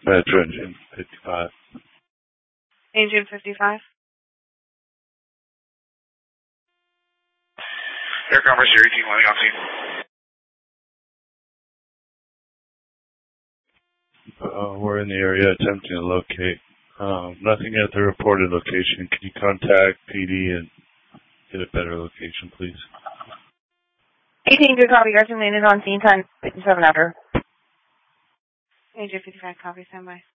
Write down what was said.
Metro Engine 55. Engine 55. Air Commerce 18 landing on scene. We're in the area attempting to locate. Nothing at the reported location. Can you contact PD and get a better location, please? 18, good copy. Garrison landed on scene, time 57 after. Engine 55, copy, standby.